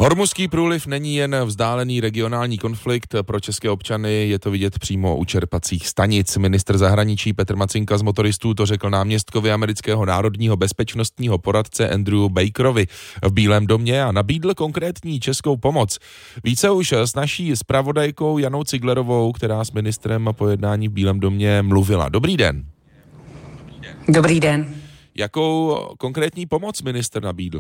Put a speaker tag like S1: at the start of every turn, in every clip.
S1: Hormuzský průliv není jen vzdálený regionální konflikt. Pro české občany je to vidět přímo u čerpacích stanic. Ministr zahraničí Petr Macinka z motoristů to řekl náměstkovi amerického národního bezpečnostního poradce Andrew Bakerovi v Bílém domě a nabídl konkrétní českou pomoc. Více už s naší zpravodajkou Janou Ciglerovou, která s ministrem po jednání v Bílém domě mluvila. Dobrý den.
S2: Dobrý den.
S1: Jakou konkrétní pomoc ministr nabídl?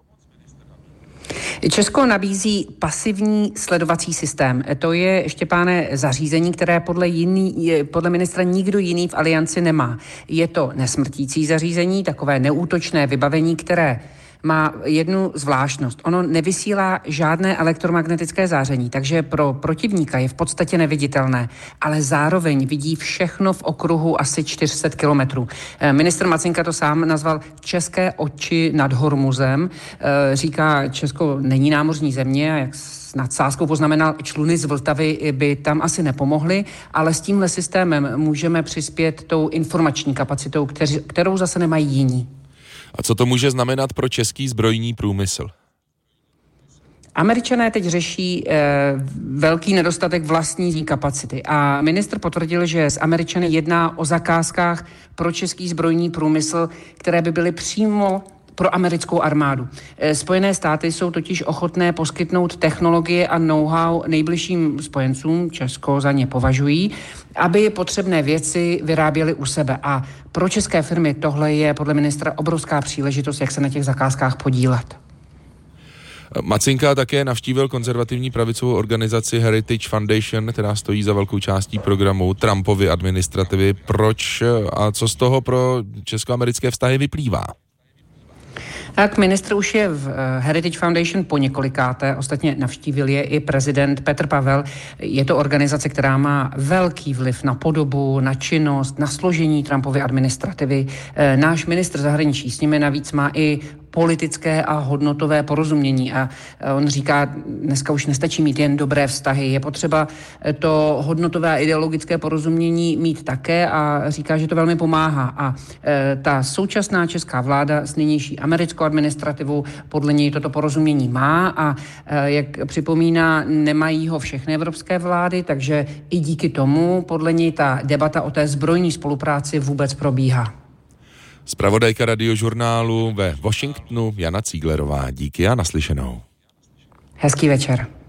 S2: Česko nabízí pasivní sledovací systém. To je, Štěpáne, zařízení, které podle ministra nikdo jiný v alianci nemá. Je to nesmrtící zařízení, takové neútočné vybavení, které má jednu zvláštnost. Ono nevysílá žádné elektromagnetické záření, takže pro protivníka je v podstatě neviditelné, ale zároveň vidí všechno v okruhu asi 400 kilometrů. Ministr Macinka to sám nazval české oči nad Hormuzem. Říká, Česko není námořní země a jak s nadsázkou poznamenal, čluny z Vltavy by tam asi nepomohly, ale s tímhle systémem můžeme přispět tou informační kapacitou, kterou zase nemají jiní.
S1: A co to může znamenat pro český zbrojní průmysl?
S2: Američané teď řeší velký nedostatek vlastní kapacity a ministr potvrdil, že s Američany jedná o zakázkách pro český zbrojní průmysl, které by byly přímo pro americkou armádu. Spojené státy jsou totiž ochotné poskytnout technologie a know-how nejbližším spojencům, Česko za ně považují, aby potřebné věci vyráběly u sebe. A pro české firmy tohle je podle ministra obrovská příležitost, jak se na těch zakázkách podílet.
S1: Macinka také navštívil konzervativní pravicovou organizaci Heritage Foundation, která stojí za velkou částí programu Trumpovy administrativy. Proč a co z toho pro česko-americké vztahy vyplývá?
S2: Tak ministr už je v Heritage Foundation po několikáté, ostatně navštívil je i prezident Petr Pavel. Je to organizace, která má velký vliv na podobu, na činnost, na složení Trumpovy administrativy. Náš ministr zahraničí s nimi navíc má i politické a hodnotové porozumění a on říká, dneska už nestačí mít jen dobré vztahy, je potřeba to hodnotové a ideologické porozumění mít také a říká, že to velmi pomáhá a ta současná česká vláda s nynější americkou administrativou podle něj toto porozumění má a jak připomíná, nemají ho všechny evropské vlády, takže i díky tomu podle něj ta debata o té zbrojní spolupráci vůbec probíhá.
S1: Zpravodajka Radiožurnálu ve Washingtonu Jana Ciglerová. Díky a naslyšenou.
S2: Hezký večer.